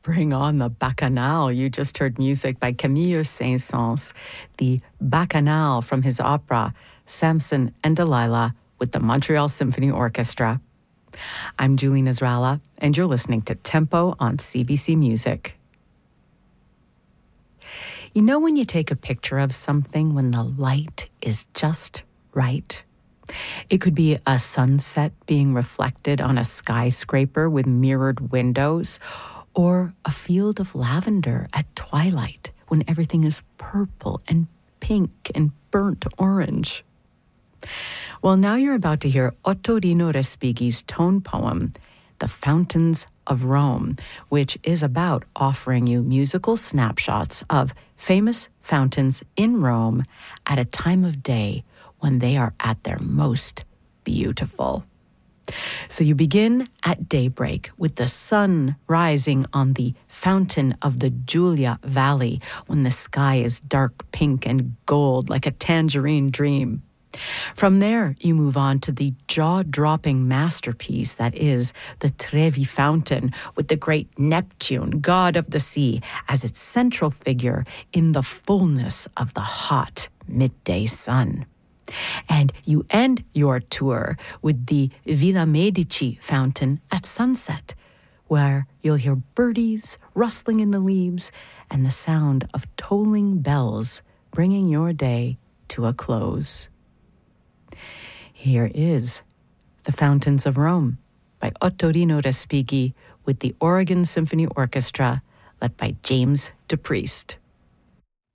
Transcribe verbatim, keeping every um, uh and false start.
Bring on the Bacchanal. You just heard music by Camille Saint-Saëns, the Bacchanal from his opera Samson and Delilah with the Montreal Symphony Orchestra. I'm Julie Nasrallah, and you're listening to Tempo on C B C Music. You know when you take a picture of something when the light is just right? It could be a sunset being reflected on a skyscraper with mirrored windows, or a field of lavender at twilight when everything is purple and pink and burnt orange. Well, now you're about to hear Ottorino Respighi's tone poem, The Fountains of Rome, which is about offering you musical snapshots of famous fountains in Rome at a time of day when they are at their most beautiful. So you begin at daybreak with the sun rising on the fountain of the Giulia Valley when the sky is dark pink and gold like a tangerine dream. From there, you move on to the jaw-dropping masterpiece that is the Trevi Fountain with the great Neptune, god of the sea, as its central figure in the fullness of the hot midday sun. And you end your tour with the Villa Medici fountain at sunset, where you'll hear birdies rustling in the leaves and the sound of tolling bells bringing your day to a close. Here is The Fountains of Rome by Ottorino Respighi with the Oregon Symphony Orchestra, led by James DePriest.